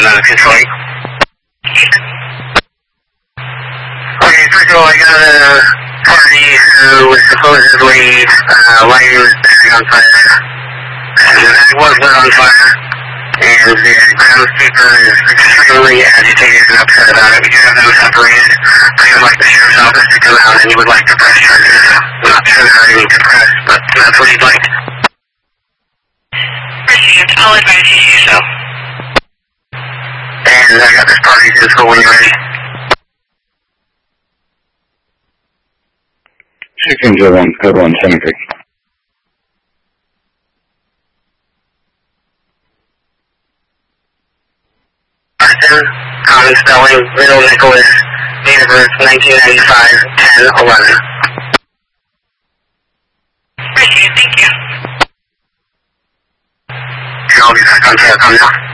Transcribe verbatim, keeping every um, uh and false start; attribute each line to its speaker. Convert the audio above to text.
Speaker 1: out of Detroit. Okay, first of all, I got a party who was supposedly uh, lighting this bag on fire. And the bag was lit on fire. And the groundskeeper is extremely agitated and upset about it. We do have them separated. I would like the sheriff's office to come out and he would like to press charges. I'm not sure there are any to press, but that's what he'd like.
Speaker 2: Received. I'll advise you to do so.
Speaker 1: And I got this party info when you're ready.
Speaker 3: sixteen zero one, code one seven three.
Speaker 1: Austin, common spelling, Little Nicholas, date of birth nineteen ninety-five, ten eleven.
Speaker 2: Received. Thank you.
Speaker 1: I'll be back on Telecom now.